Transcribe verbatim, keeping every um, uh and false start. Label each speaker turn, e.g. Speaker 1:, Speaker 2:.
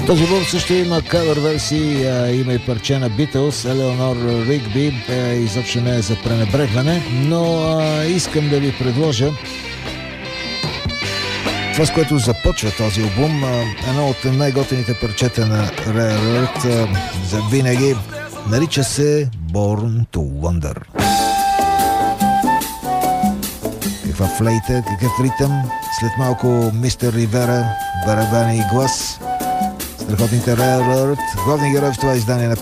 Speaker 1: Този албум също има кавър версии, има и парче на Beatles, Елеонор Ригби, изобщо не е за пренебрегване, но а, искам да ви предложа това, с което започва този албум, едно от най-готените парчета на Rare Earth за винаги, нарича се Born to Wonder. Каква флейта, какъв ритъм, след малко мистер Ривера, барабани и глас, страхотните Rare Earth, главни герои в това издание на